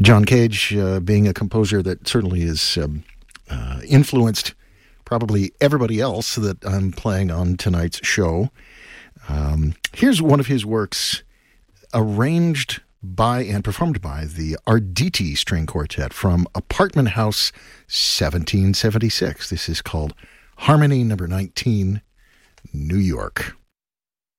John Cage being a composer that certainly is influenced probably everybody else that I'm playing on tonight's show. Here's one of his works arranged by and performed by the Arditi String Quartet from Apartment House 1776. This is called Harmony No. 19, New York.